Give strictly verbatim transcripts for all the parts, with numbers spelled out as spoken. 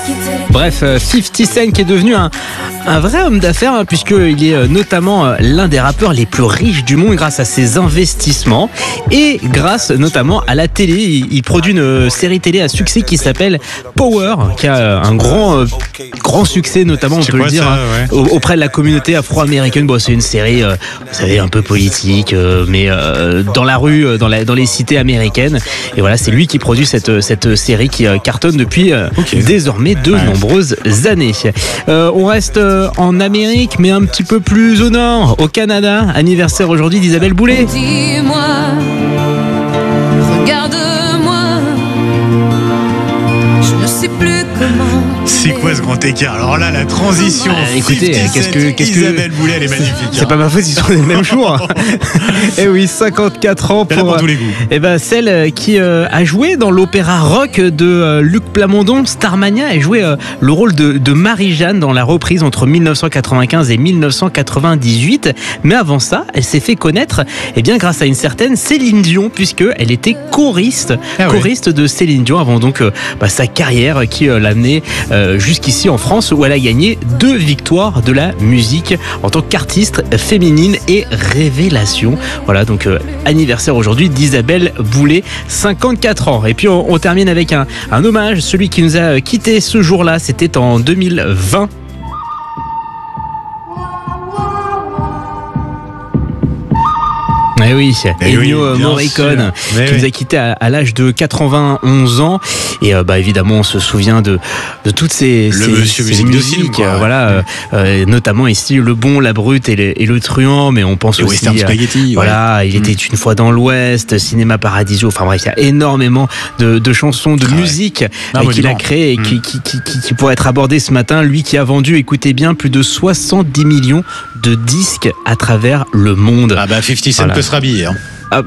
Bref, fifty Cent qui est devenu un, un vrai homme d'affaires hein, puisqu'il est notamment l'un des rappeurs les plus riches du monde grâce à ses investissements et grâce notamment à la télé. Il, il produit une série télé à succès qui s'appelle Power, qui a un grand, euh, grand succès notamment, on peut le dire, ça, hein, ouais. auprès de la communauté afro-américaine. Bon, c'est une série, euh, vous savez, un peu politique, euh, mais euh, dans la rue, dans, la, dans les cités américaines. Et voilà, c'est lui qui produit cette, cette série qui euh, cartonne depuis euh, okay. désormais de ouais. nombreuses années. Euh, on reste euh, en Amérique, mais un petit peu plus au nord, au Canada. Anniversaire aujourd'hui d'Isabelle Boulay. Dis-moi, regarde-moi, je ne sais plus comment. C'est quoi ce grand écart? Alors là, la transition. Euh, écoutez, qu'est-ce que, qu'est-ce que Isabelle Boulay, elle est magnifique. C'est hein. pas ma faute, ils sont les mêmes jours. Et oui, cinquante-quatre ans pour, pour tous les goûts. Et ben celle qui euh, a joué dans l'opéra rock de euh, Luc Plamondon, Starmania, a joué euh, le rôle de, de Marie-Jeanne dans la reprise entre dix-neuf cent quatre-vingt-quinze et dix-neuf cent quatre-vingt-dix-huit. Mais avant ça, elle s'est fait connaître, eh bien grâce à une certaine Céline Dion, puisque elle était choriste, ah choriste oui. de Céline Dion avant donc euh, bah, sa carrière qui euh, l'a amenée euh, jusqu'ici en France où elle a gagné deux victoires de la musique en tant qu'artiste féminine et révélation. Voilà donc euh, anniversaire aujourd'hui d'Isabelle Boulay, cinquante-quatre ans. Et puis on, on termine avec un, un hommage, celui qui nous a quitté ce jour-là, c'était en deux mille vingt. Eh oui, eh Ennio oui, Morricone qui oui. nous a quittés à, à l'âge de quatre-vingt-onze ans et euh, bah évidemment on se souvient de de toutes ces, le ces, monsieur ces musique musiques, de film, quoi. voilà, euh, euh, notamment ici Le Bon, la Brute et le, et le Truand, mais on pense le aussi Western Spaghetti, voilà, ouais. il était une fois dans l'Ouest, Cinéma Paradiso, enfin bref, il y a énormément de, de chansons, de ah musique ouais. euh, qu'il a créées et mmh. qui, qui, qui, qui, qui pourraient être abordées ce matin. Lui qui a vendu, écoutez bien, plus de soixante-dix millions de disques à travers le monde. Ah bah fifty Cent voilà. peut se rhabiller hein. Ah,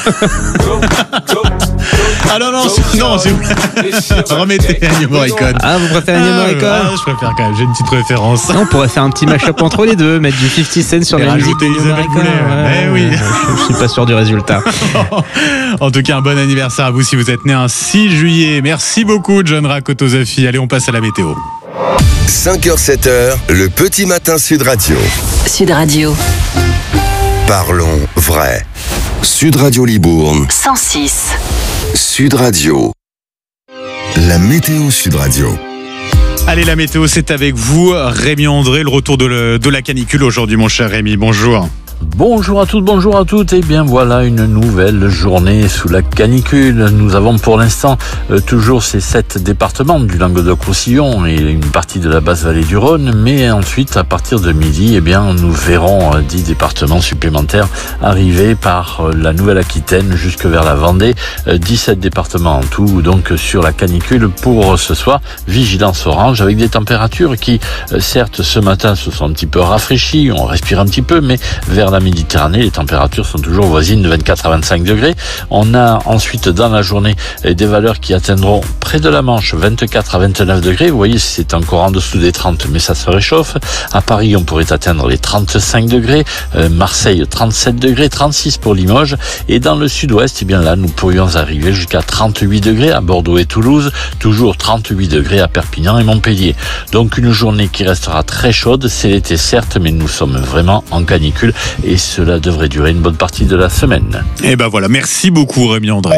ah non, non, c'est, non, c'est... remettez Ennio Morricone. Ah, vous préférez Ennio Morricone? Ah, je préfère quand même, j'ai une petite préférence. Non, on pourrait faire un petit mash-up entre les deux, mettre du fifty Cent sur et la musique d'Ennio Morricone. Ouais, eh oui. Je, je suis pas sûr du résultat. En tout cas, un bon anniversaire à vous si vous êtes né un six juillet. Merci beaucoup, John Rakotozafi. Allez, on passe à la météo. cinq heures sept heures, le petit matin Sud Radio. Sud Radio. Parlons vrai. Sud Radio Libourne. cent six. Sud Radio. La météo Sud Radio. Allez, la météo, c'est avec vous. Rémi André, le retour de, le, de la canicule aujourd'hui, mon cher Rémi. Bonjour. Bonjour à toutes, bonjour à toutes. Et bien voilà une nouvelle journée sous la canicule. Nous avons pour l'instant euh, toujours ces sept départements du Languedoc-Roussillon et une partie de la basse vallée du Rhône. Mais ensuite, à partir de midi, eh bien, nous verrons euh, dix départements supplémentaires arriver par euh, la Nouvelle-Aquitaine jusque vers la Vendée. Euh, dix-sept départements en tout, donc sur la canicule pour ce soir. Vigilance orange avec des températures qui, euh, certes, ce matin se sont un petit peu rafraîchies. On respire un petit peu, mais vers la Méditerranée, les températures sont toujours voisines de vingt-quatre à vingt-cinq degrés. On a ensuite dans la journée des valeurs qui atteindront près de la Manche vingt-quatre à vingt-neuf degrés. Vous voyez, c'est encore en dessous des trente, mais ça se réchauffe. À Paris, on pourrait atteindre les trente-cinq degrés. Euh, Marseille, trente-sept degrés, trente-six pour Limoges. Et dans le sud-ouest, eh bien là, nous pourrions arriver jusqu'à trente-huit degrés à Bordeaux et Toulouse. Toujours trente-huit degrés à Perpignan et Montpellier. Donc une journée qui restera très chaude. C'est l'été certes, mais nous sommes vraiment en canicule. Et cela devrait durer une bonne partie de la semaine. Et ben voilà, merci beaucoup Rémi André.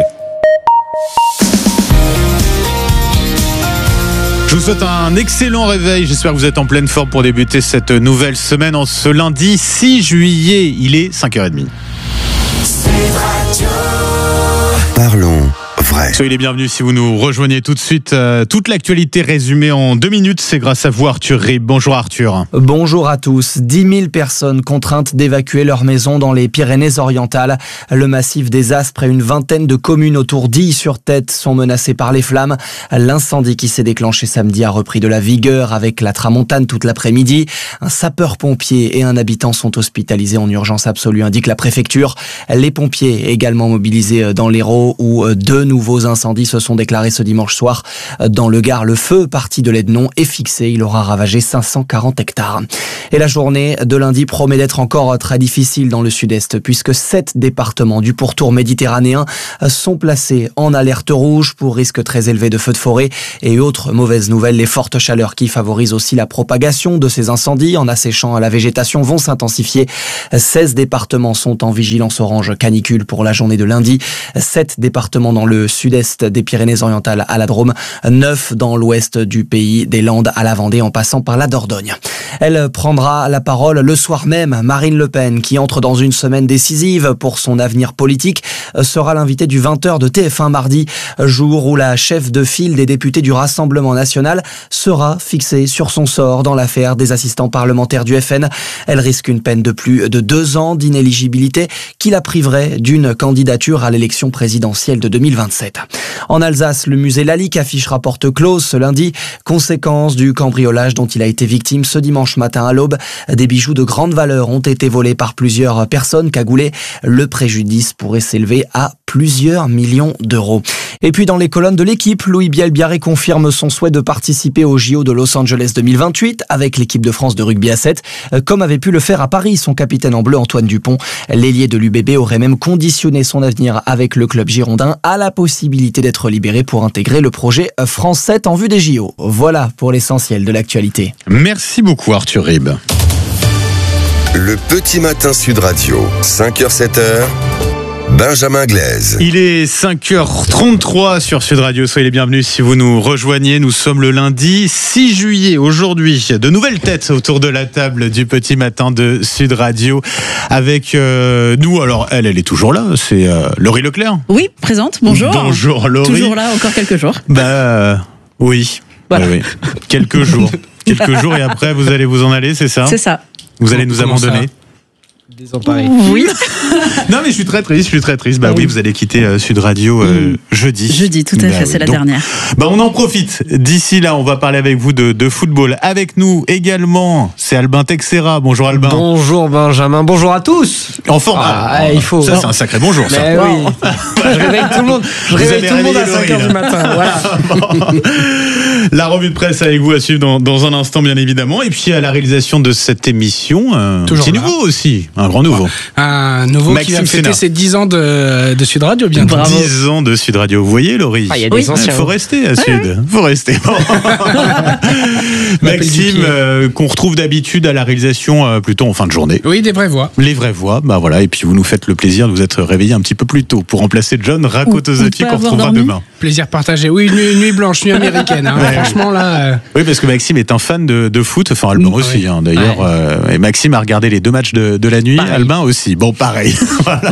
Je vous souhaite un excellent réveil. J'espère que vous êtes en pleine forme pour débuter cette nouvelle semaine en ce lundi six juillet. Il est cinq heures trente. Parlons vrai. Soyez les bienvenus si vous nous rejoignez tout de suite. Euh, toute l'actualité résumée en deux minutes, c'est grâce à vous Arthur Rib. Bonjour Arthur. Bonjour à tous. dix mille personnes contraintes d'évacuer leur maison dans les Pyrénées-Orientales. Le massif des Aspres et une vingtaine de communes autour d'Ille-sur-Tête sont menacées par les flammes. L'incendie qui s'est déclenché samedi a repris de la vigueur avec la tramontane toute l'après-midi. Un sapeur-pompier et un habitant sont hospitalisés en urgence absolue, indique la préfecture. Les pompiers également mobilisés dans l'Hérault où deux nouveaux incendies se sont déclarés ce dimanche soir dans le Gard. Le feu, parti de l'Ednon, est fixé. Il aura ravagé cinq cent quarante hectares. Et la journée de lundi promet d'être encore très difficile dans le sud-est, puisque sept départements du pourtour méditerranéen sont placés en alerte rouge pour risque très élevé de feux de forêt. Et autre mauvaise nouvelle, les fortes chaleurs qui favorisent aussi la propagation de ces incendies en asséchant la végétation vont s'intensifier. seize départements sont en vigilance orange canicule pour la journée de lundi. sept départements dans le sud-est des Pyrénées-Orientales à la Drôme. neuf dans l'ouest du pays, des Landes à la Vendée en passant par la Dordogne. Elle prendra la parole le soir même. Marine Le Pen, qui entre dans une semaine décisive pour son avenir politique, sera l'invitée du vingt heures de T F un mardi, jour où la chef de file des députés du Rassemblement national sera fixée sur son sort dans l'affaire des assistants parlementaires du F N. Elle risque une peine de plus de deux ans d'inéligibilité qui la priverait d'une candidature à l'élection présidentielle de deux mille vingt-sept. En Alsace, le musée Lalique affichera porte close ce lundi, conséquence du cambriolage dont il a été victime ce dimanche matin à l'aube. Des bijoux de grande valeur ont été volés par plusieurs personnes cagoulées. Le préjudice pourrait s'élever à plusieurs millions d'euros. Et puis dans les colonnes de l'équipe, Louis Bielbiarré confirme son souhait de participer aux J O de Los Angeles deux mille vingt-huit avec l'équipe de France de rugby à sept, comme avait pu le faire à Paris son capitaine en bleu Antoine Dupont. L'ailier de l'U B B aurait même conditionné son avenir avec le club girondin à la possibilité d'être libéré pour intégrer le projet France sept en vue des J O. Voilà pour l'essentiel de l'actualité. Merci beaucoup Arthur Rib. Le petit matin Sud Radio, cinq heures sept heures. Benjamin Glaise. Il est cinq heures trente-trois sur Sud Radio. Soyez les bienvenus si vous nous rejoignez. Nous sommes le lundi six juillet. Aujourd'hui, de nouvelles têtes autour de la table du petit matin de Sud Radio. Avec euh, nous, alors elle, elle est toujours là. C'est euh, Laurie Leclerc. Oui, présente. Bonjour. Bonjour Laurie. Toujours là, encore quelques jours. Bah euh, oui. Voilà. Oui, oui. Quelques jours. Quelques jours et après vous allez vous en aller, c'est ça ? C'est ça. Vous allez nous Comment abandonner ? Désemparé. Oui. Non mais je suis très triste, je suis très triste. Bah oui, vous allez quitter euh, Sud Radio euh, jeudi. Jeudi, tout à bah, fait, c'est oui. la Donc, dernière. Bah on en profite. D'ici là, on va parler avec vous de, de football. Avec nous également, c'est Albin Texera. Bonjour Albin. Bonjour Benjamin, bonjour à tous. En forme. Ah, il faut. Ça c'est un sacré bonjour ça. Mais oui. Je réveille tout le monde. Je Vous réveille avez tout le monde à réveillé cinq heures Laurie, du là. matin. Voilà. Bon. La revue de presse avec vous à suivre dans, dans un instant bien évidemment. Et puis à la réalisation de cette émission, euh, Toujours c'est là. nouveau aussi, un grand nouveau. Un nouveau Maxime qui va fêter Sénat. ses dix ans de, de Sud Radio bientôt. Bravo. dix ans de Sud Radio. Vous voyez Laurie, Ah, il y a des Oui. anciens. il faut rester à Sud. Faut rester. Maxime, euh, qu'on retrouve d'habitude à la réalisation euh, plutôt en fin de journée. Oui, des vraies voix. Les vraies voix, bah voilà. Et puis vous nous faites le plaisir de vous être réveillé un petit peu plus tôt pour remplacer John Ou- ou Rakotozaki pas qu'on avoir retrouvera dormi. demain. Plaisir partagé. Oui, nuit, nuit blanche, nuit américaine. Hein. Ouais. Franchement, là. euh, Oui, parce que Maxime est un fan de, de foot, enfin Albin Mm, aussi oui. hein, d'ailleurs. Ouais. euh, et Maxime a regardé les deux matchs de, de la nuit, Pareil. Albin aussi. Bon, pareil. Voilà.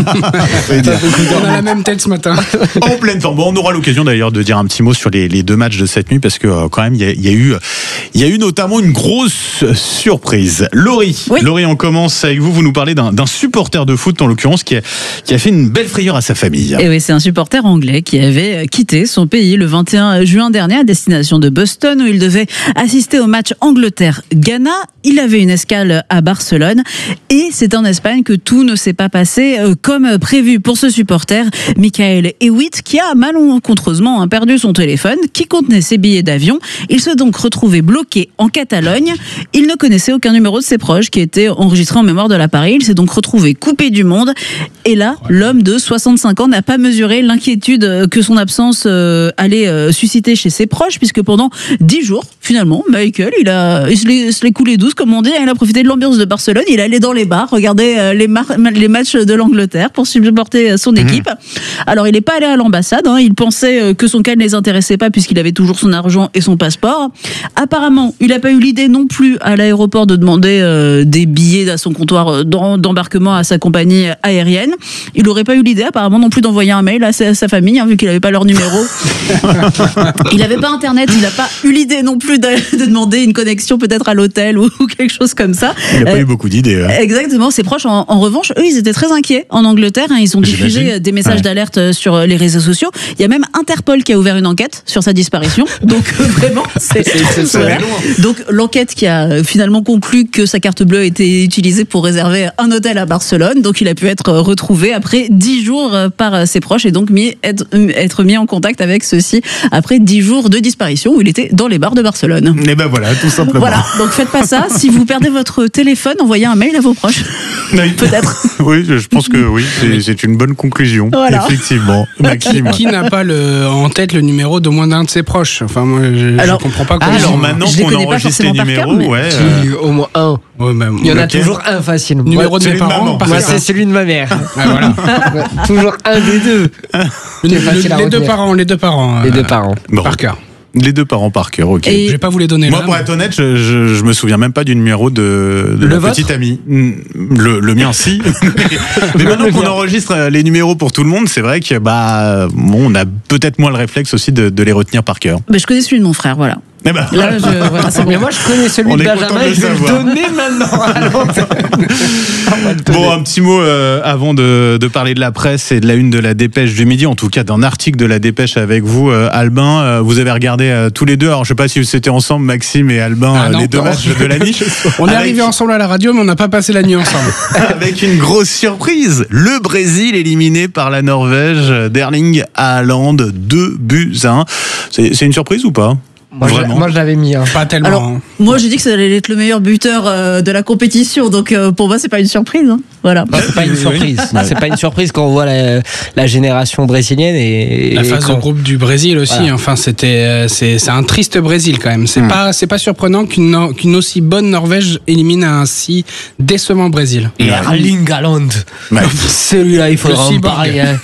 on a la même tête ce matin. En pleine forme. Bon, on aura l'occasion d'ailleurs de dire un petit mot sur les, les deux matchs de cette nuit parce que euh, quand même il y a, il y a eu, il y a eu notamment une grosse surprise. Laurie, Oui. Laurie, on commence avec vous. Vous nous parlez d'un, d'un supporter de foot en l'occurrence qui a, qui a fait une belle frayeur à sa famille. Et oui, c'est un supporter anglais qui avait quitté son pays le vingt et un juin dernier à destination de Boston où il devait assister au match Angleterre-Ghana. Il avait une escale à Barcelone et c'est en Espagne que tout ne s'est pas passé euh, comme prévu pour ce supporter, Michael Hewitt, qui a malencontreusement perdu son téléphone qui contenait ses billets d'avion. Il s'est donc retrouvé bloqué en Catalogne. Il ne connaissait aucun numéro de ses proches qui était enregistré en mémoire de l'appareil. Il s'est donc retrouvé coupé du monde. Et là, l'homme de soixante-cinq ans n'a pas mesuré l'inquiétude que son absence euh, allait euh, susciter chez ses proches, puisque pendant dix jours, finalement, Michael, il a, il se l'est, se l'est coulé douce, comme on dit. Il a profité de l'ambiance de Barcelone. Il allait dans les bars, regarder euh, les, mar- les matchs de l'Angleterre pour supporter son équipe. Mmh. Alors, il n'est pas allé à l'ambassade. Hein. Il pensait euh, que son cas ne les intéressait pas, puisqu'il avait toujours son argent et son passeport. Apparemment, il n'a pas eu l'idée non plus à l'aéroport de demander euh, des billets à son comptoir d'embarquement à sa compagnie aérienne. Il n'aurait pas eu l'idée apparemment non plus d'envoyer un mail à sa, à sa famille, hein, vu qu'il n'avait pas leur numéro. Il n'avait pas internet, il n'a pas eu l'idée non plus de, de demander une connexion peut-être à l'hôtel ou, ou quelque chose comme ça. Il n'a euh, pas eu beaucoup d'idées. Hein. Exactement, ses proches en, en revanche, eux, ils étaient très inquiets en Angleterre. Hein, ils ont diffusé J'imagine. des messages Ouais. d'alerte sur les réseaux sociaux. Il y a même Interpol qui a ouvert une enquête sur sa disparition. Donc euh, vraiment, c'est C'est exceptionnel. Donc l'enquête qui a finalement conclu que sa carte bleue a été utilisée pour réserver un hôtel à Barcelone. Donc il a pu être retrouvé après dix jours par ses proches et donc mis, être, être mis en contact avec ceux-ci après dix jours de disparition où il était dans les bars de Barcelone. Et ben voilà, tout simplement. Voilà, donc faites pas ça. Si vous perdez votre téléphone, envoyez un mail à vos proches. Oui. Peut-être. Oui, je pense que oui, c'est, c'est une bonne conclusion. Voilà. Effectivement. Maxime. Qui n'a pas le, en tête le numéro d'au moins d'un de ses proches? Enfin, moi, je, Alors- je comprends pas Ah, comment. alors maintenant Je les qu'on connais pas enregistre les forcément par numéros, cœur, mais- ouais. Si, euh, au moins un. Ouais, mais- Il y en a lequel toujours un facile. Numéro de celui mes de parents. maman. par Moi, exemple. c'est celui de ma mère. Ah, voilà. Ouais, toujours un des deux. Le- Qui est facile le- à les deux retenir. parents, les deux parents. Les euh, deux parents. Bon. Par cœur. Les deux parents par cœur, ok. Et- Je vais pas vous les donner Moi, là. pour être honnête, je, je, je me souviens même pas du numéro de, de Le la vôtre petite amie. Le, le mien, si. Mais maintenant Le qu'on mien. enregistre les numéros pour tout le monde, c'est vrai que bah bon, on a peut-être moins le réflexe aussi de, de les retenir par cœur. Mais je connais celui de mon frère, voilà. Eh ben, Là, je, voilà, c'est bon. Mais moi, je connais celui On de est content Benjamin de et le je vais le savoir. donner maintenant à l'antenne. On va le donner. Bon, un petit mot euh, avant de, de parler de la presse et de la une de la Dépêche du midi, en tout cas d'un article de la Dépêche avec vous, euh, Albin. Euh, vous avez regardé euh, tous les deux, alors je sais pas si c'était ensemble, Maxime et Albin, Ah euh, non, les deux non. matchs de la nuit. On est Avec- arrivés ensemble à la radio, mais on n'a pas passé la nuit ensemble. Avec une grosse surprise, le Brésil éliminé par la Norvège d'Erling Haaland, deux buts à un. C'est, c'est une surprise ou pas? Moi, je, Vraiment. moi, je l'avais mis. Hein. Pas tellement. Alors, hein. moi, j'ai dit que ça allait être le meilleur buteur euh, de la compétition, donc euh, pour moi, c'est pas une surprise. Hein. Voilà. Bah, c'est pas une Oui, oui. surprise. C'est pas une surprise quand on voit la, la génération brésilienne et La et phase quand- de groupe du Brésil aussi. Voilà. Enfin, c'était, euh, c'est, c'est un triste Brésil quand même. C'est Mm. pas, c'est pas surprenant qu'une, Nor- qu'une aussi bonne Norvège élimine un si décevant Brésil. Et Erling Haaland. Ouais. Celui-là, il faudra Le en cyborg. parler. Hein.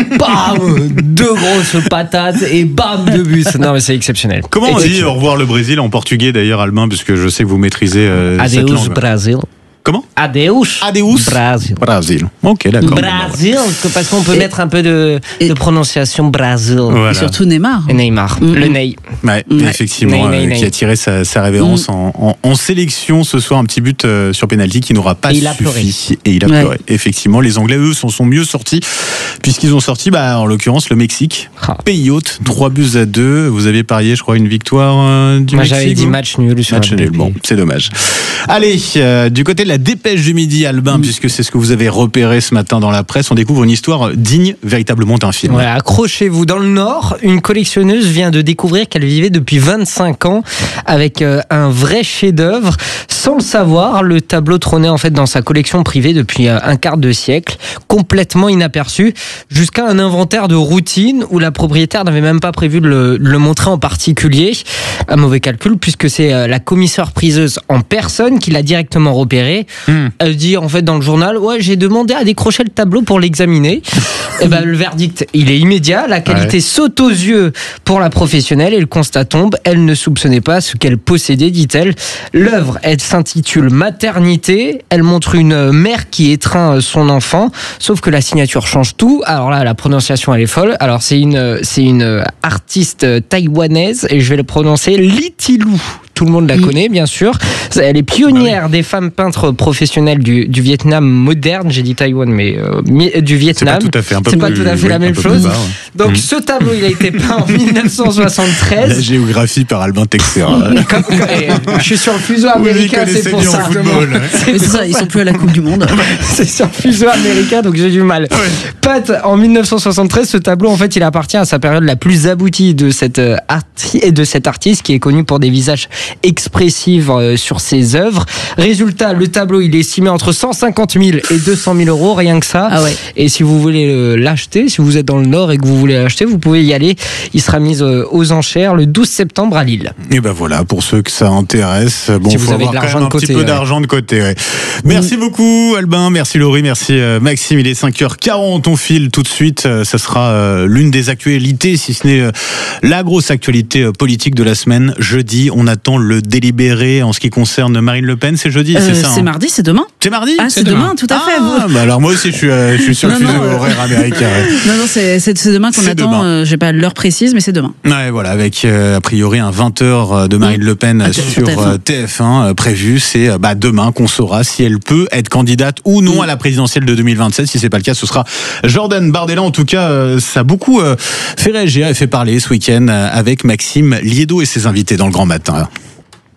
Bam, deux grosses patates et bam, deux buts. Non, mais c'est exceptionnel. Comment on dit Exceptionnel. au revoir le Brésil en portugais d'ailleurs, Albin, puisque je sais que vous maîtrisez euh, cette Adeus, langue. Brasil. Comment? Adeus. Adeus. Brasil. Brésil. Ok, d'accord. Brasil, parce qu'on peut Et- mettre un peu de, et- de prononciation Brasil. Voilà. Et surtout Neymar. Et Neymar, Mm. le Ney. Ouais, Ouais. effectivement, Ney, ney, euh, ney. qui a tiré sa, sa révérence en, en, en sélection ce soir, un petit but euh, sur pénalty qui n'aura pas Et il a suffi. pleuré. Et il a Ouais. pleuré. Effectivement, les Anglais, eux, s'en sont mieux sortis, puisqu'ils ont sorti, bah, en l'occurrence, le Mexique. Ah. Pays hôte, trois buts à deux. Vous aviez parié, je crois, une victoire euh, du Moi, Mexique. j'avais dit vous match nul sur Match un nul, B P. bon, c'est dommage. Allez, euh, du côté de la Dépêche du midi, Albin, puisque c'est ce que vous avez repéré ce matin dans la presse, on découvre une histoire digne véritablement d'un film. Ouais, accrochez-vous. Dans le Nord, une collectionneuse vient de découvrir qu'elle vivait depuis vingt-cinq ans avec euh, un vrai chef-d'œuvre. Sans le savoir, le tableau trônait en fait dans sa collection privée depuis euh, un quart de siècle, complètement inaperçu, jusqu'à un inventaire de routine où la propriétaire n'avait même pas prévu de le, de le montrer en particulier. Un mauvais calcul puisque c'est euh, la commissaire priseuse en personne qui l'a directement repéré. Hmm. Elle dit en fait dans le journal, ouais, j'ai demandé à décrocher le tableau pour l'examiner. Et ben le verdict, il est immédiat. La qualité Ouais. saute aux yeux pour la professionnelle et le constat tombe. Elle ne soupçonnait pas ce qu'elle possédait, dit-elle. L'œuvre, elle s'intitule Maternité. Elle montre une mère qui étreint son enfant. Sauf que la signature change tout. Alors là, la prononciation, elle est folle. Alors c'est une, c'est une artiste taïwanaise et je vais le prononcer Litilou. Tout le monde la connaît, bien sûr. Elle est pionnière des femmes peintres professionnelles du, du Vietnam moderne. J'ai dit Taïwan, mais euh, mi- du C'est Vietnam. pas tout à fait, un peu C'est pas plus- tout à fait oui, la un même peu plus chose. bas, ouais. Donc Mhm. ce tableau, il a été peint en dix-neuf cent La soixante-treize. géographie par Albin Texera. Comme- et je suis sur le fuseau Vous y américain, connaissez c'est pour bien ça. au football. hein. Mais c'est ça, ils sont plus à la Coupe du Monde. C'est sur le fuseau américain, donc j'ai du mal. Pat, en dix-neuf cent soixante-treize, ce tableau, en fait, il appartient à sa période la plus aboutie de cette euh, arti- de cet artiste qui est connu pour des visages expressifs euh, sur ses œuvres. Résultat, le tableau, il est estimé entre cent cinquante mille et deux cent mille euros, rien que ça. Ah ouais. Et si vous voulez euh, l'acheter, si vous êtes dans le Nord et que vous voulez l'acheter, vous pouvez y aller. Il sera mis euh, aux enchères le douze septembre à Lille. Et ben voilà, pour ceux que ça intéresse, bon, Si vous faut avez de avoir quand l'argent même un de côté, petit peu ouais. d'argent de côté. Ouais. Merci beaucoup Albin, merci Laurie, merci euh, Maxime. Il est cinq heures quarante, on file tout de suite. Euh, ça sera euh, l'une des actualités, si ce n'est euh, la grosse actualité euh, politique de la semaine. Jeudi, on attend le délibéré en ce qui concerne Marine Le Pen. C'est jeudi, Euh, c'est ça c'est hein mardi, c'est demain. C'est mardi Ah, c'est demain, tout à fait. Ah, bah alors moi aussi je suis, euh, je suis sur le Non, fuseau non, euh, horaire américain. ouais. Non, non, c'est c'est- c'est demain qu'on C'est attend. demain. Euh, J'ai pas l'heure précise, mais c'est demain. Ouais, voilà, avec euh, a priori un vingt heures de Marine Le Pen Ah, sur sur T F un. euh, T F un euh, prévu. C'est euh, bah, demain qu'on saura si elle peut être candidate ou non Mm. à la présidentielle de deux mille vingt-sept. Si c'est pas le cas, ce sera Jordan Bardella. En tout cas, euh, ça a beaucoup euh, fait réagir et fait parler ce week-end euh, avec Maxime Liedo et ses invités dans le Grand Matin.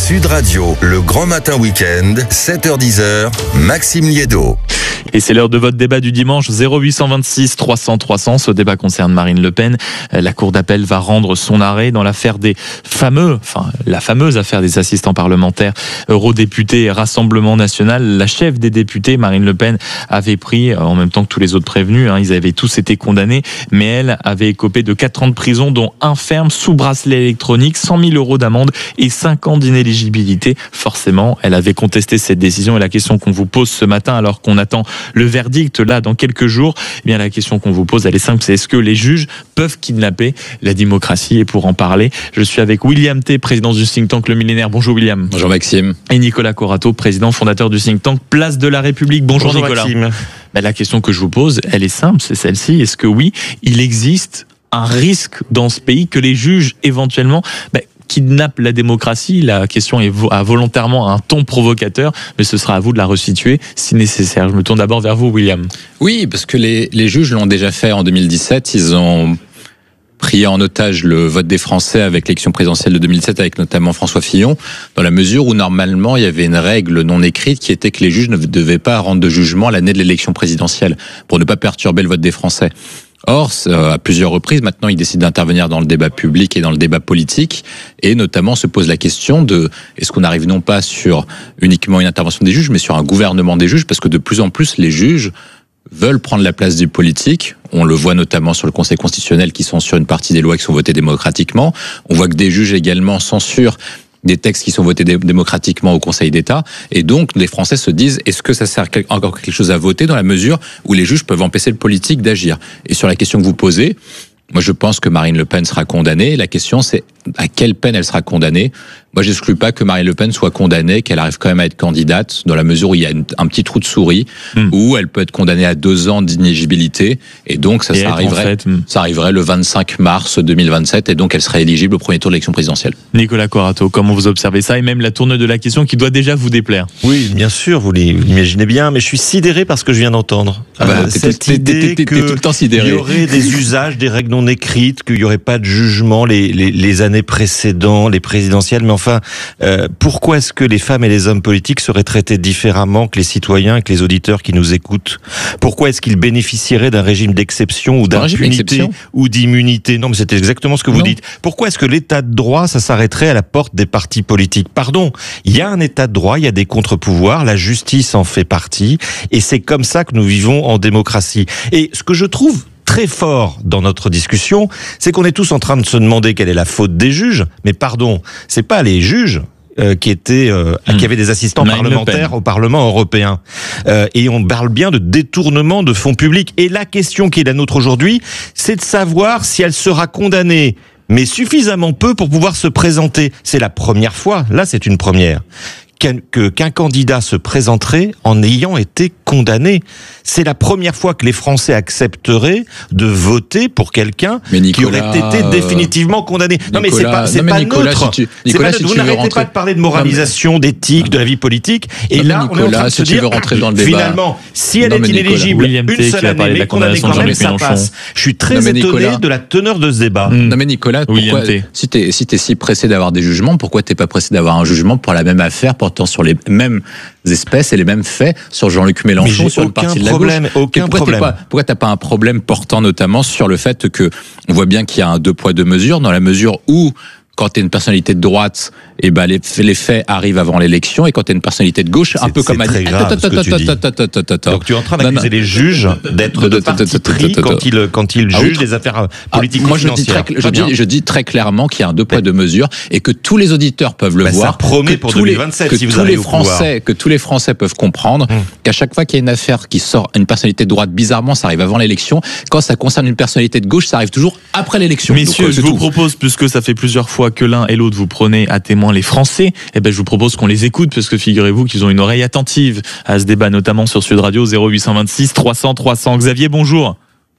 Sud Radio, le grand matin week-end, sept heures dix, Maxime Liédo. Et c'est l'heure de votre débat du dimanche, zéro huit cent vingt-six trois cents trois cents. Ce débat concerne Marine Le Pen. La Cour d'appel va rendre son arrêt dans l'affaire des fameux, enfin, la fameuse affaire des assistants parlementaires eurodéputés et Rassemblement National. La chef des députés, Marine Le Pen, avait pris, en même temps que tous les autres prévenus, hein, ils avaient tous été condamnés, mais elle avait écopé de quatre ans de prison, dont un ferme sous bracelet électronique, cent mille euros d'amende et cinq ans d'inéligibilité. Forcément, elle avait contesté cette décision, et la question qu'on vous pose ce matin, alors qu'on attend le verdict là dans quelques jours, eh bien la question qu'on vous pose, elle est simple, c'est est-ce que les juges peuvent kidnapper la démocratie? Et pour en parler, je suis avec William T, président du think tank Le Millénaire. Bonjour William. Bonjour Maxime. Et Nicolas Corato, président fondateur du think tank Place de la République. Bonjour, Bonjour Nicolas. Maxime. Ben, la question que je vous pose, elle est simple, c'est celle-ci. Est-ce que oui, il existe un risque dans ce pays que les juges éventuellement ben, kidnappe la démocratie? La question est a volontairement un ton provocateur, mais ce sera à vous de la resituer si nécessaire. Je me tourne d'abord vers vous, William. Oui, parce que les, les juges l'ont déjà fait en deux mille dix-sept. Ils ont pris en otage le vote des Français avec l'élection présidentielle de deux mille sept, avec notamment François Fillon, dans la mesure où normalement il y avait une règle non écrite qui était que les juges ne devaient pas rendre de jugement l'année de l'élection présidentielle pour ne pas perturber le vote des Français. Or, à plusieurs reprises, maintenant, ils décident d'intervenir dans le débat public et dans le débat politique, et notamment se pose la question de est-ce qu'on n'arrive non pas sur uniquement une intervention des juges, mais sur un gouvernement des juges, parce que de plus en plus, les juges veulent prendre la place du politique. On le voit notamment sur le Conseil constitutionnel qui censure une partie des lois qui sont votées démocratiquement. On voit que des juges également censurent des textes qui sont votés dé- démocratiquement au Conseil d'État. Et donc, les Français se disent, est-ce que ça sert encore quelque chose à voter dans la mesure où les juges peuvent empêcher le politique d'agir? Et sur la question que vous posez, moi je pense que Marine Le Pen sera condamnée. La question c'est à quelle peine elle sera condamnée. Moi j'exclus pas que Marine Le Pen soit condamnée, qu'elle arrive quand même à être candidate, dans la mesure où il y a une, un petit trou de souris, mmh. où elle peut être condamnée à deux ans d'inéligibilité, et donc ça, ça arriverait, fait, mmh. ça arriverait le vingt-cinq mars deux mille vingt-sept, et donc elle serait éligible au premier tour de l'élection présidentielle. Nicolas Corato, comment vous observez ça, et même la tournure de la question qui doit déjà vous déplaire? Oui, bien sûr, vous l'imaginez bien, mais je suis sidéré par ce que je viens d'entendre. Ah bah, euh, t'es, cette t'es, idée t'es, t'es, t'es tout le temps sidéré. Il y aurait des usages, des règles non écrites, qu'il n'y aurait pas de jugement les, les, les années précédentes, les présidentielles, mais enfin, euh, pourquoi est-ce que les femmes et les hommes politiques seraient traités différemment que les citoyens et que les auditeurs qui nous écoutent? Pourquoi est-ce qu'ils bénéficieraient d'un régime d'exception ou d'impunité ou d'immunité? Non, mais c'est exactement ce que vous non. dites. Pourquoi est-ce que l'état de droit, ça s'arrêterait à la porte des partis politiques? Pardon, il y a un état de droit, il y a des contre-pouvoirs, la justice en fait partie, et c'est comme ça que nous vivons en démocratie. Et ce que je trouve très fort dans notre discussion, c'est qu'on est tous en train de se demander quelle est la faute des juges. Mais pardon, c'est pas les juges euh, qui étaient, euh, mmh. qui avaient des assistants Marine parlementaires au Parlement européen. Euh, et on parle bien de détournement de fonds publics. Et la question qui est la nôtre aujourd'hui, c'est de savoir si elle sera condamnée, mais suffisamment peu pour pouvoir se présenter. C'est la première fois. Là, c'est une première. Qu'un, que, qu'un candidat se présenterait en ayant été condamné. C'est la première fois que les Français accepteraient de voter pour quelqu'un Nicolas, qui aurait été définitivement condamné. Nicolas, non mais c'est pas, c'est non, pas Nicolas, neutre. Si tu, Nicolas, c'est pas si neutre. Vous n'arrêtez rentrer... pas de parler de moralisation, mais... d'éthique, de la vie politique. Et non, là, Nicolas, on est en train de si se dire, finalement, si elle non, est inéligible une seule année, mais condamnée quand même, ça passe. Je suis très étonné de la teneur de ce débat. Non mais Nicolas, si t'es si t'es si pressé d'avoir des jugements, pourquoi t'es pas pressé d'avoir un jugement pour la même affaire, portant sur les mêmes espèces et les mêmes faits sur Jean-Luc Mélenchon, sur le parti de la problème, gauche? Aucun pourquoi problème. Pas, pourquoi t'as pas un problème portant notamment sur le fait que on voit bien qu'il y a un deux poids deux mesures, dans la mesure où quand tu es une personnalité de droite, eh ben les, les faits arrivent avant l'élection, et quand tu es une personnalité de gauche, un peu comme... C'est très grave ce que tu dis. Donc tu es en train d'accuser les juges d'être de parti pris quand ils, quand ils jugent des affaires politiques. Moi je dis, très, je, dis, je dis très clairement qu'il y a un deux poids deux mesures, et que tous les auditeurs peuvent le bah voir. Ça promet pour deux mille vingt-sept, que si vous tous allez les au Français, que tous les Français peuvent comprendre hum. qu'à chaque fois qu'il y a une affaire qui sort, une personnalité de droite, bizarrement ça arrive avant l'élection. Quand ça concerne une personnalité de gauche, ça arrive toujours après l'élection. Messieurs, Donc, je vous propose, puisque ça fait plusieurs fois que l'un et l'autre vous prenez à témoin les Français, eh ben je vous propose qu'on les écoute, parce que figurez-vous qu'ils ont une oreille attentive à ce débat, notamment sur Sud Radio. Zéro huit cent vingt-six trois cents trois cents. Xavier, bonjour.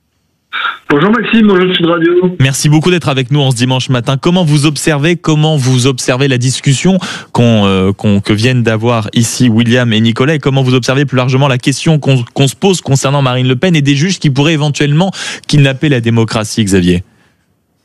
Bonjour Maxime, bonjour Sud Radio. Merci beaucoup d'être avec nous en ce dimanche matin. Comment vous observez, comment vous observez la discussion qu'on, euh, qu'on, que viennent d'avoir ici William et Nicolas, et comment vous observez plus largement la question qu'on, qu'on se pose concernant Marine Le Pen et des juges qui pourraient éventuellement kidnapper la démocratie, Xavier?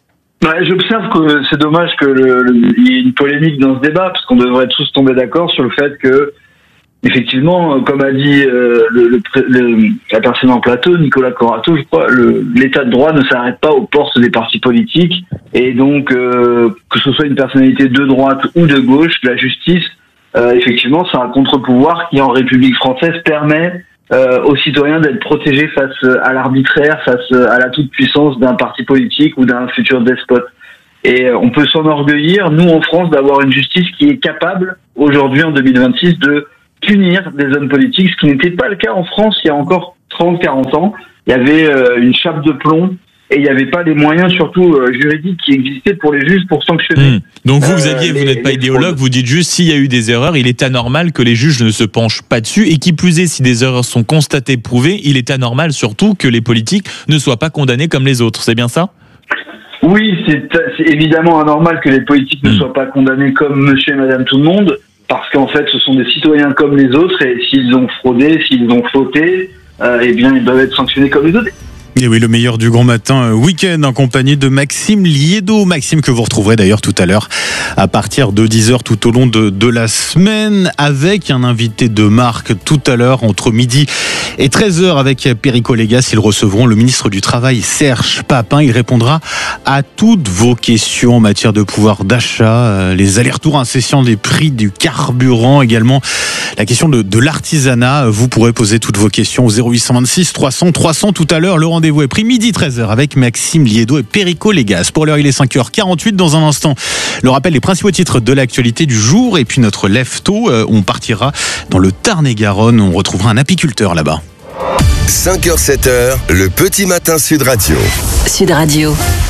Ouais, j'observe que c'est dommage que le, le, il y ait une polémique dans ce débat, parce qu'on devrait tous tomber d'accord sur le fait que, effectivement, comme a dit euh, le, le, le, la personne en plateau, Nicolas Corato, je crois, le, l'état de droit ne s'arrête pas aux portes des partis politiques, et donc euh, que ce soit une personnalité de droite ou de gauche, la justice, euh, effectivement, c'est un contre-pouvoir qui, en République française, permet euh, aux citoyens d'être protégés face à l'arbitraire, face à la toute-puissance d'un parti politique ou d'un futur despote. Et on peut s'enorgueillir, nous en France, d'avoir une justice qui est capable, aujourd'hui en deux mille vingt-six, de punir des hommes politiques, ce qui n'était pas le cas en France il y a encore trente quarante ans. Il y avait euh, une chape de plomb et il n'y avait pas les moyens, surtout euh, juridiques, qui existaient pour les juges pour sanctionner. Mmh. Donc vous, Xavier, euh, vous les, n'êtes pas idéologue, fraudes. vous dites juste s'il y a eu des erreurs, il est anormal que les juges ne se penchent pas dessus, et qui plus est, si des erreurs sont constatées, prouvées, il est anormal surtout que les politiques ne soient pas condamnés comme les autres. C'est bien ça ? Oui, c'est, c'est évidemment anormal que les politiques ne soient pas condamnés comme monsieur et madame tout le monde, parce qu'en fait, ce sont des citoyens comme les autres, et s'ils ont fraudé, s'ils ont fauté, euh, eh bien, ils doivent être sanctionnés comme les autres. Et oui, le meilleur du grand matin week-end en compagnie de Maxime Liédo. Maxime que vous retrouverez d'ailleurs tout à l'heure à partir de dix heures tout au long de, de la semaine, avec un invité de marque tout à l'heure entre midi et treize heures avec Perico Légas. Ils recevront le ministre du Travail Serge Papin. Il répondra à toutes vos questions en matière de pouvoir d'achat, les allers-retours incessants des prix du carburant, également la question de, de l'artisanat. Vous pourrez poser toutes vos questions au zéro huit cent vingt-six trois cents trois cents tout à l'heure. Le rendez-vous est pris midi treize heures avec Maxime Liédo et Perico Légas. Pour l'heure, il est cinq heures quarante-huit. Dans un instant, le rappel des principaux titres de l'actualité du jour et puis notre lève-tôt. On partira dans le Tarn-et-Garonne. On retrouvera un apiculteur là-bas. cinq heures sept heures, le petit matin Sud Radio. Sud Radio.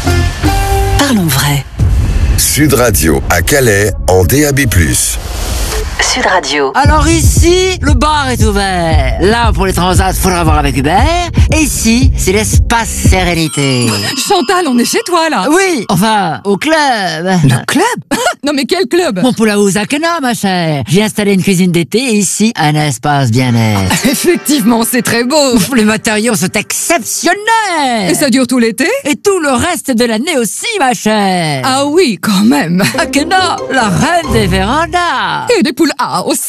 Parlons vrai. Sud Radio à Calais en D A B plus. Sud Radio. Alors ici, le bar est ouvert. Là, pour les transats, faudra voir avec Hubert. Et ici, c'est l'espace sérénité. Chantal, on est chez toi, là. Oui, enfin, au club. Le club? Non mais quel club? Mon poulain Zakena, ma chère. J'ai installé une cuisine d'été et ici, un espace bien-être. Effectivement, c'est très beau. Les matériaux sont exceptionnels. Et ça dure tout l'été? Et tout le reste de l'année aussi, ma chère. Ah oui, quand même. Akena, la reine des vérandas. Et des poules house.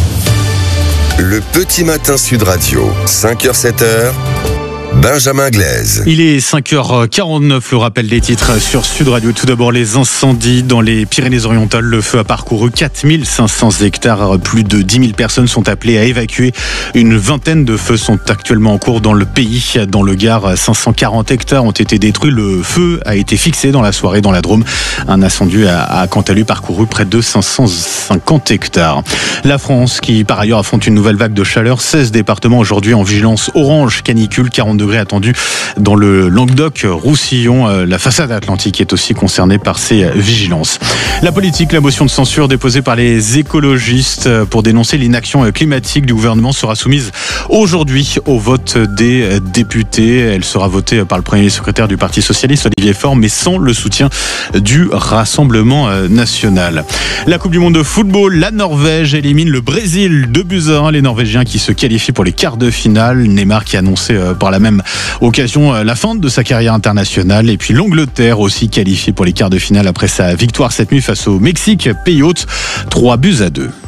Le petit matin Sud Radio, cinq heures sept heures, Benjamin Glaise. Il est cinq heures quarante-neuf, le rappel des titres sur Sud Radio. Tout d'abord, les incendies dans les Pyrénées-Orientales. Le feu a parcouru quatre mille cinq cents hectares. Plus de dix mille personnes sont appelées à évacuer. Une vingtaine de feux sont actuellement en cours dans le pays. Dans le Gard, cinq cent quarante hectares ont été détruits. Le feu a été fixé dans la soirée dans la Drôme. Un incendie a, a quant à lui parcouru près de cinq cent cinquante hectares. La France, qui par ailleurs affronte une nouvelle vague de chaleur. seize départements aujourd'hui en vigilance orange canicule, quarante degrés attendus dans le Languedoc-Roussillon. La façade atlantique est aussi concernée par ces vigilances. La politique, la motion de censure déposée par les écologistes pour dénoncer l'inaction climatique du gouvernement sera soumise aujourd'hui au vote des députés. Elle sera votée par le premier secrétaire du Parti socialiste, Olivier Faure, mais sans le soutien du Rassemblement national. La Coupe du monde de football, la Norvège élimine le Brésil deux buts à un. Les Norvégiens qui se qualifient pour les quarts de finale. Neymar qui a annoncé par la même occasion la fin de sa carrière internationale. Et puis l'Angleterre aussi qualifiée pour les quarts de finale après sa victoire cette nuit face au Mexique, pays hôte, trois buts à deux.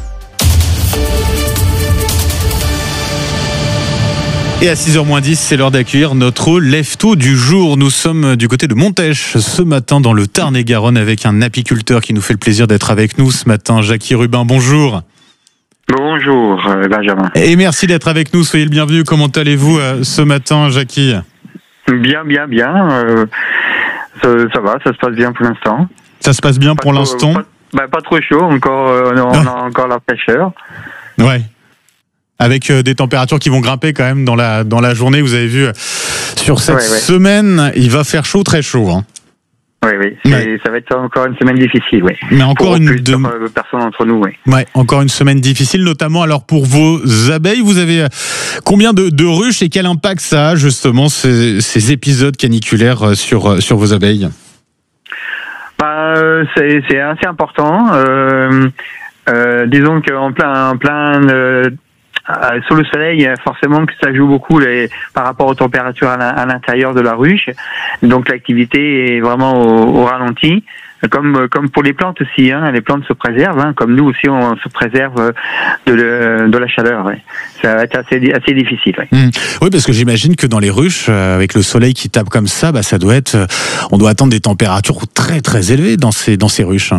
Et à six heures moins dix, c'est l'heure d'accueillir notre lève-tôt du jour. Nous sommes du côté de Montèche ce matin dans le Tarn-et-Garonne avec un apiculteur qui nous fait le plaisir d'être avec nous ce matin. Jackie Rubin, bonjour. Bonjour Benjamin. Et merci d'être avec nous, soyez le bienvenu. Comment allez-vous ce matin, Jackie ? Bien, bien, bien. Euh, ça, ça va, ça se passe bien pour l'instant. Ça se passe bien pas pour trop, l'instant pas, bah, pas trop chaud, encore, euh, on a encore la fraîcheur. Ouais. Avec euh, des températures qui vont grimper quand même dans la, dans la journée. Vous avez vu, euh, sur cette ouais, ouais. semaine, il va faire chaud, très chaud. Hein. Oui, oui, ouais. Ça va être encore une semaine difficile, oui. Mais encore pour une plus de... de personnes entre nous, oui. Ouais, encore une semaine difficile, notamment alors pour vos abeilles. Vous avez combien de, de ruches et quel impact ça a justement ces, ces épisodes caniculaires sur, sur vos abeilles ? Bah, c'est, c'est assez important. Euh, euh, disons qu'en plein, en plein, euh, Euh, sous le soleil, forcément que ça joue beaucoup les, par rapport aux températures à, la, à l'intérieur de la ruche. Donc l'activité est vraiment au, au ralenti. Comme comme pour les plantes aussi, hein, les plantes se préservent, hein, comme nous aussi on se préserve de, de, de la chaleur. Ouais. Ça va être assez assez difficile. Ouais. Mmh. Oui, parce que j'imagine que dans les ruches, euh, avec le soleil qui tape comme ça, bah ça doit être, euh, on doit attendre des températures très très élevées dans ces dans ces ruches.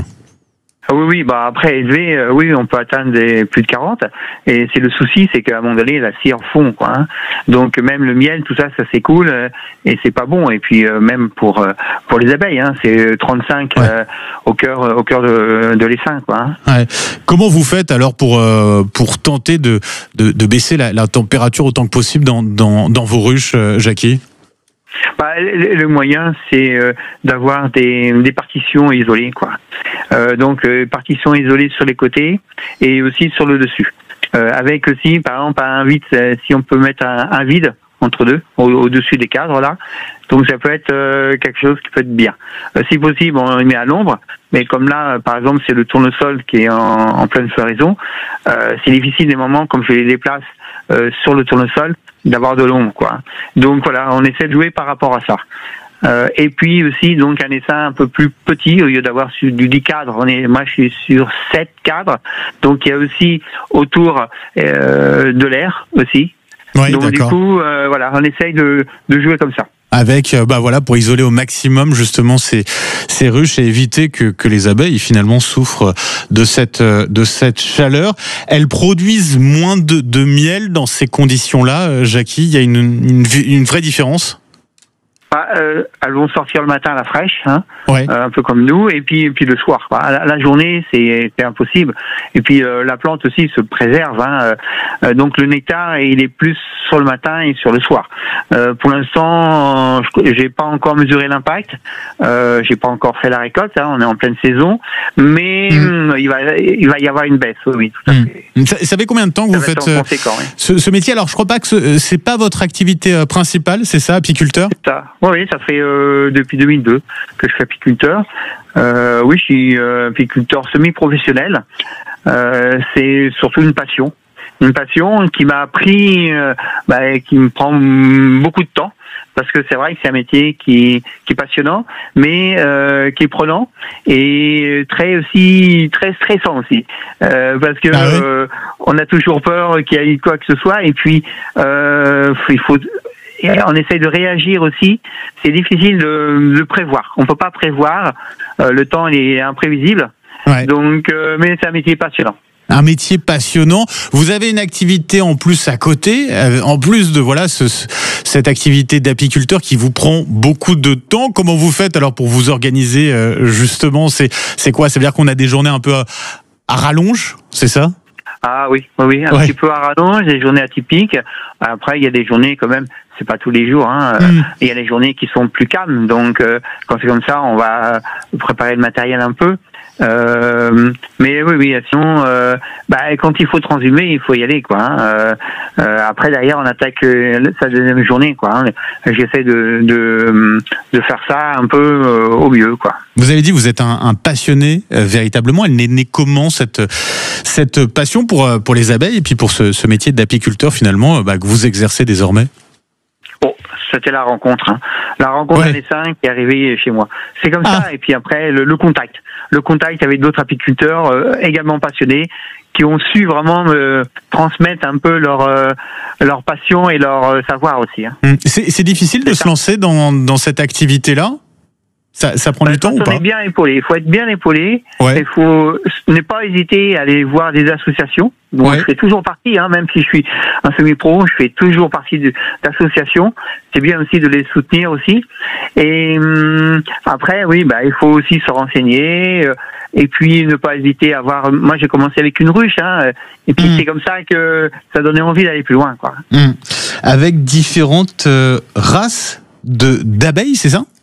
Ah oui, oui, bah après élevé, euh, oui, on peut atteindre des plus de quarante. Et c'est le souci, c'est qu'à un moment donné, la cire fond, quoi. Hein. Donc même le miel, tout ça, ça s'écoule euh, et c'est pas bon. Et puis euh, même pour euh, pour les abeilles, hein, c'est trente-cinq ouais. euh, au cœur au cœur de, de l'essaim, quoi. Hein. Ouais. Comment vous faites alors pour euh, pour tenter de de, de baisser la, la température autant que possible dans dans dans vos ruches, euh, Jackie? Bah, le, le moyen, c'est euh, d'avoir des, des partitions isolées, quoi. Euh, donc, euh, partitions isolées sur les côtés et aussi sur le dessus. Euh, avec aussi, par exemple, un vide, si on peut mettre un, un vide entre deux, au, au-dessus des cadres, là. Donc, ça peut être euh, quelque chose qui peut être bien. Euh, si possible, on le met à l'ombre. Mais comme là, par exemple, c'est le tournesol qui est en, en pleine floraison, euh, c'est difficile des moments, comme je les déplace euh, sur le tournesol, d'avoir de l'ombre, quoi. Donc voilà, on essaie de jouer par rapport à ça. Euh, et puis aussi, donc un essaim un peu plus petit, au lieu d'avoir sur du dix cadres, on est, moi je suis sur sept cadres. Donc il y a aussi autour euh, de l'air aussi. Oui, donc d'accord. du coup, euh, voilà, on essaye de, de jouer comme ça. Avec, bah voilà, pour isoler au maximum justement ces ces ruches et éviter que que les abeilles finalement souffrent de cette de cette chaleur. Elles produisent moins de de miel dans ces conditions-là, Jackie. Il y a une une, une vraie différence. Bah, euh, elles vont sortir le matin à la fraîche, hein, ouais. euh, un peu comme nous, et puis, et puis le soir. Quoi. La, la journée, c'est, c'est impossible. Et puis euh, la plante aussi se préserve. Hein, euh, donc le nectar, il est plus sur le matin et sur le soir. Euh, pour l'instant, je, j'ai pas encore mesuré l'impact. Euh, j'ai pas encore fait la récolte. Hein, on est en pleine saison, mais mmh. il va, il va y avoir une baisse. Oui, tout à fait. Mmh. Ça, ça fait combien de temps que ça vous faites euh, oui. ce, ce métier? Alors, je crois pas que ce, c'est pas votre activité principale, c'est ça, apiculteur? C'est ça. Oui, ça fait euh, depuis deux mille deux que je suis apiculteur. Euh, oui, je suis euh, apiculteur semi-professionnel. Euh, c'est surtout une passion. Une passion qui m'a appris, euh, bah, qui me prend beaucoup de temps. Parce que c'est vrai que c'est un métier qui, qui est passionnant, mais euh, qui est prenant et très aussi très stressant aussi, euh, parce que ah oui. euh, on a toujours peur qu'il y ait quoi que ce soit, et puis euh, il faut on essaye de réagir aussi. C'est difficile de, de prévoir. On peut pas prévoir. Euh, le temps il est imprévisible. Ouais. Donc, euh, mais c'est un métier passionnant. Un métier passionnant. Vous avez une activité en plus à côté, en plus de voilà ce, cette activité d'apiculteur qui vous prend beaucoup de temps. Comment vous faites alors pour vous organiser justement? C'est c'est quoi? Ça veut dire qu'on a des journées un peu à, à rallonge, c'est ça? Ah oui, oui, un ouais. petit peu à rallonge, des journées atypiques. Après, il y a des journées quand même, c'est pas tous les jours. Hein. Mm. Il y a des journées qui sont plus calmes. Donc, euh, quand c'est comme ça, on va préparer le matériel un peu. Euh, mais oui, oui, sinon, euh, bah, quand il faut transhumer, il faut y aller, quoi. Hein. Euh, euh, après, derrière, on attaque euh, sa deuxième journée, quoi. Hein. J'essaie de, de de faire ça un peu euh, au mieux, quoi. Vous avez dit, vous êtes un, un passionné euh, véritablement. Elle n'est née comment cette cette passion pour pour les abeilles et puis pour ce, ce métier d'apiculteur finalement bah, que vous exercez désormais? Bon, c'était la rencontre, hein. La rencontre ouais. d'un essaim qui est arrivée chez moi. C'est comme ah. ça, et puis après, le, le contact. Le contact avec d'autres apiculteurs euh, également passionnés, qui ont su vraiment me transmettre un peu leur, euh, leur passion et leur euh, savoir aussi. Hein. C'est, c'est difficile de se lancer dans, dans cette activité-là? Ça, ça prend bah, du temps ou pas? On est bien épaulé. Il faut être bien épaulé. Ouais. Il faut ne pas hésiter à aller voir des associations. Donc, ouais. je fais toujours partie, hein, même si je suis un semi-pro, je fais toujours partie de, d'associations. C'est bien aussi de les soutenir aussi. Et hum, après, oui, bah, il faut aussi se renseigner. Euh, et puis, ne pas hésiter à voir. Moi, j'ai commencé avec une ruche, hein. Et puis, mmh. c'est comme ça que ça donnait envie d'aller plus loin, quoi. Mmh. Avec différentes euh, races de, d'abeilles, c'est ça?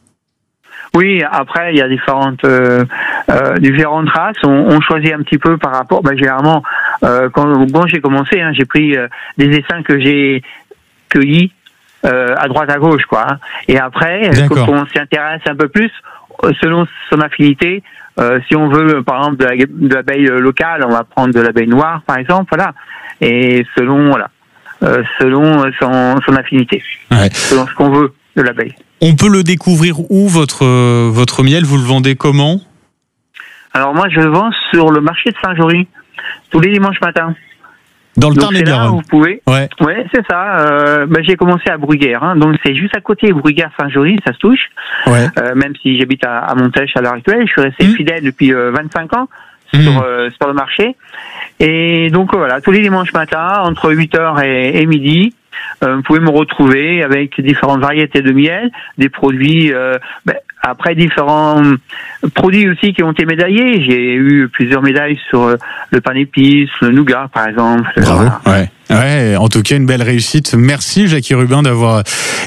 Oui, après il y a différentes euh, euh, différentes races. On, on choisit un petit peu par rapport. Ben, généralement, euh, quand, quand j'ai commencé, hein, j'ai pris euh, des essaims que j'ai cueillis euh, à droite à gauche, quoi. Hein. Et après, D'accord. quand on s'y intéresse un peu plus, selon son affinité, euh, si on veut, par exemple, de, la, de l'abeille locale, on va prendre de l'abeille noire, par exemple, voilà. et selon voilà, euh, selon son, son affinité, Ouais. selon ce qu'on veut de l'abeille. On peut le découvrir où, votre, euh, votre miel? Vous le vendez comment? Alors moi, je le vends sur le marché de Saint-Jory tous les dimanches matins. Dans le Donc c'est là Tarn-et-Garonne. où vous pouvez. Ouais. Ouais, c'est ça. Euh, ben, j'ai commencé à Bruguère, hein, donc c'est juste à côté Bruguère-Saint-Jory, ça se touche. Ouais. Euh, même si j'habite à, à Montèche à l'heure actuelle, je suis resté Mmh. fidèle depuis euh, vingt-cinq ans Mmh. sur, euh, sur le marché. Et donc euh, voilà, tous les dimanches matins, entre huit heures et, et midi, euh, vous pouvez me retrouver avec différentes variétés de miel, des produits, euh, ben, après différents produits aussi qui ont été médaillés. J'ai eu plusieurs médailles sur euh, le pain d'épices, le nougat par exemple. Bravo. Voilà. Ouais. Ouais, en tout cas, une belle réussite. Merci Jackie Rubin d'avoir